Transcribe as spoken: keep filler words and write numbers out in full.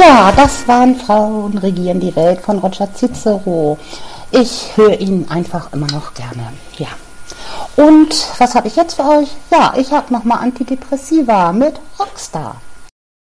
Ja, das waren Frauen regieren die Welt von Roger Cicero. Ich höre ihn einfach immer noch gerne. Ja. Und was habe ich jetzt für euch? Ja, ich habe nochmal Antidepressiva mit Rockstar.